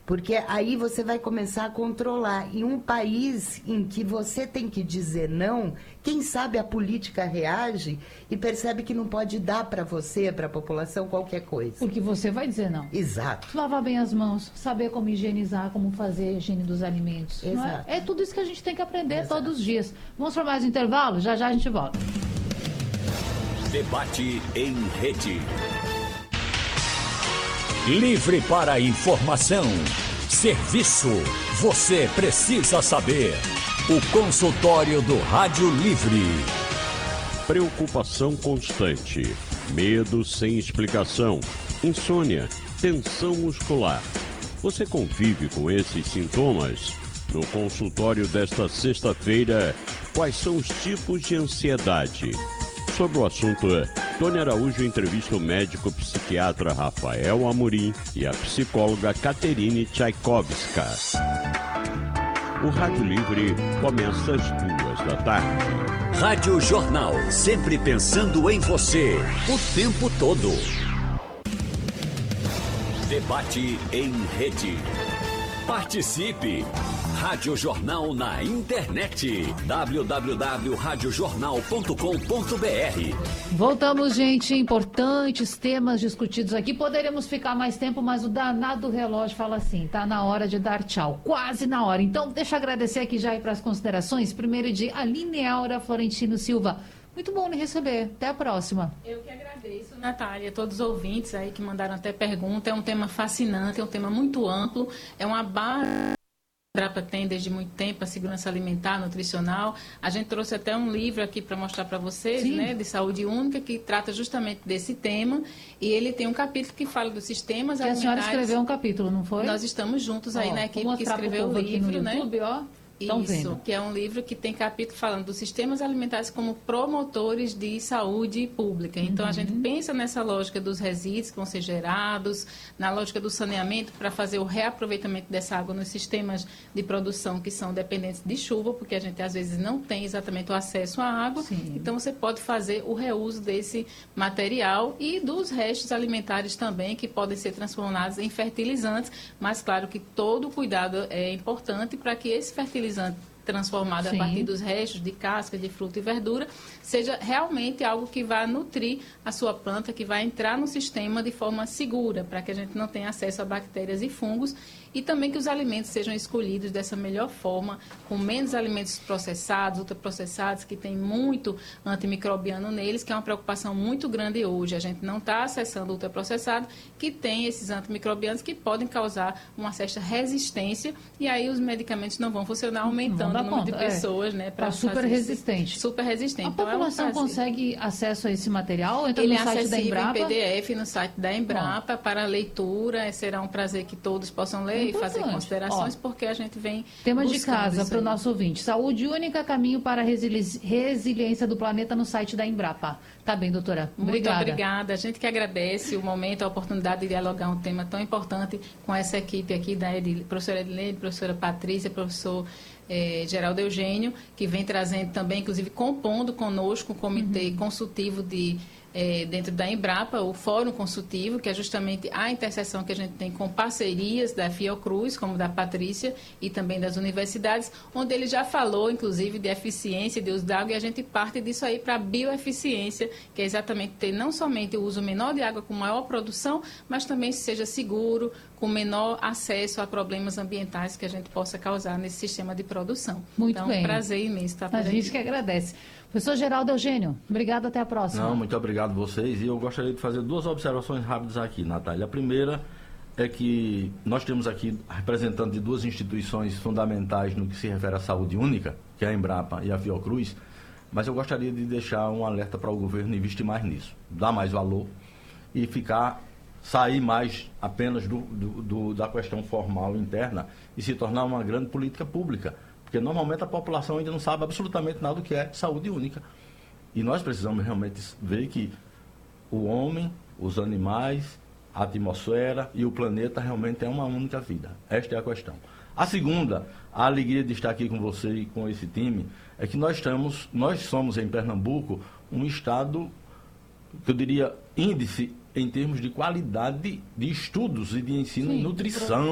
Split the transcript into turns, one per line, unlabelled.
Porque aí você vai começar a controlar. Em um país em que você tem que dizer não, quem sabe a política reage e percebe que não pode dar para você, para a população, qualquer coisa.
Porque você vai dizer não.
Exato.
Lavar bem as mãos, saber como higienizar, como fazer a higiene dos alimentos.
Exato.
É tudo isso que a gente tem que aprender
Exato.
todos os dias. Vamos para mais um intervalo? Já já a gente volta.
Debate em rede. Livre para informação. Serviço. Você precisa saber. O consultório do Rádio Livre.
Preocupação constante. Medo sem explicação. Insônia. Tensão muscular. Você convive com esses sintomas? No consultório desta sexta-feira, quais são os tipos de ansiedade? Sobre o assunto, Tony Araújo entrevista o médico psiquiatra Rafael Amorim e a psicóloga Caterine Tchaikovska. O Rádio Livre começa às 14h.
Rádio Jornal, sempre pensando em você, o tempo todo. Debate em rede. Participe! Rádio Jornal na internet. www.radiojornal.com.br.
Voltamos, gente. Importantes temas discutidos aqui. Poderíamos ficar mais tempo, mas o danado relógio fala assim, tá na hora de dar tchau. Quase na hora. Então, deixa eu agradecer aqui já ir para as considerações. Primeiro de Aline Aura Florentino Silva. Muito bom me receber. Até a próxima.
Eu que agradeço, Natália, todos os ouvintes aí que mandaram até pergunta. É um tema fascinante, é um tema muito amplo. É uma base... A Embrapa tem desde muito tempo a segurança alimentar, nutricional. A gente trouxe até um livro aqui para mostrar para vocês, né, de saúde única, que trata justamente desse tema. E ele tem um capítulo que fala dos sistemas alimentares.
A senhora escreveu um capítulo, não foi?
Nós estamos juntos aí na equipe que escreveu o livro,
aqui no
né?
YouTube, ó.
Isso, que é um livro que tem capítulo falando dos sistemas alimentares como promotores de saúde pública. Então, a gente pensa nessa lógica dos resíduos que vão ser gerados, na lógica do saneamento para fazer o reaproveitamento dessa água nos sistemas de produção que são dependentes de chuva, porque a gente às vezes não tem exatamente o acesso à água. Sim. Então, você pode fazer o reuso desse material e dos restos alimentares também, que podem ser transformados em fertilizantes, mas claro que todo cuidado é importante para que esse fertilizante transformado a partir dos restos de casca, de fruta e verdura, seja realmente algo que vai nutrir a sua planta, que vai entrar no sistema de forma segura, para que a gente não tenha acesso a bactérias e fungos, e também que os alimentos sejam escolhidos dessa melhor forma, com menos alimentos processados, ultraprocessados, que tem muito antimicrobiano neles, que é uma preocupação muito grande hoje. A gente não está acessando ultraprocessado, que tem esses antimicrobianos que podem causar uma certa resistência, e aí os medicamentos não vão funcionar, aumentando o número de pessoas, né?
Para super resistente.
Super resistente.
A população consegue acesso a esse material? Entra
Ele
no site da Embrapa?
Ele é acessível em PDF no site da Embrapa para leitura. Será um prazer que todos possam ler e fazer considerações, porque a gente vem
tema de casa para o nosso ouvinte. Saúde única, caminho para a resiliência do planeta no site da Embrapa. Tá bem, doutora?
Muito obrigada. A gente que agradece o momento, a oportunidade de dialogar um tema tão importante com essa equipe aqui da professora Edilene, professora Patrícia, professor Geraldo Eugênio, que vem trazendo também, inclusive compondo conosco o comitê consultivo dentro da Embrapa, o Fórum Consultivo, que é justamente a interseção que a gente tem com parcerias da Fiocruz, como da Patrícia, e também das universidades, onde ele já falou, inclusive, de eficiência de uso da água, e a gente parte disso aí para a bioeficiência, que é exatamente ter não somente o uso menor de água com maior produção, mas também seja seguro, com menor acesso a problemas ambientais que a gente possa causar nesse sistema de produção.
Muito
então,
bem.
É um prazer imenso estar por aqui.
A gente que agradece. Professor Geraldo Eugênio, obrigado, até a próxima.
Não, muito obrigado a vocês. E eu gostaria de fazer duas observações rápidas aqui, Natália. A primeira é que nós temos aqui representantes de duas instituições fundamentais no que se refere à saúde única, que é a Embrapa e a Fiocruz, mas eu gostaria de deixar um alerta para o governo investir mais nisso, dar mais valor e sair mais apenas da questão formal interna e se tornar uma grande política pública. Porque normalmente a população ainda não sabe absolutamente nada do que é saúde única. E nós precisamos realmente ver que o homem, os animais, a atmosfera e o planeta realmente é uma única vida. Esta é a questão. A segunda, a alegria de estar aqui com você e com esse time, é que nós somos em Pernambuco um estado, que eu diria, índice em termos de qualidade de estudos e de ensino em nutrição.